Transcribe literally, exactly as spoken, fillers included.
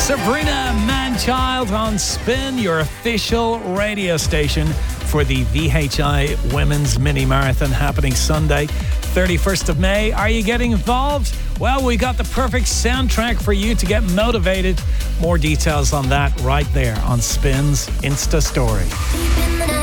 Sabrina Manchild on Spin, your official radio station for the V H I Women's Mini Marathon happening Sunday, thirty-first of May. Are you getting involved? Well, we got the perfect soundtrack for you to get motivated. More details on that right there on Spin's Insta story.